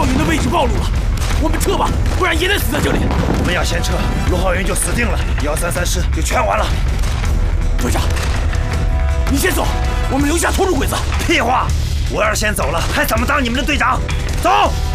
浩云的位置暴露了，我们撤吧，不然也得死在这里。 我们要先撤，罗浩云就死定了，133师就全完了。 队长，你先走，我们留下拖住鬼子。 屁话！我要是先走了，还怎么当你们的队长？走！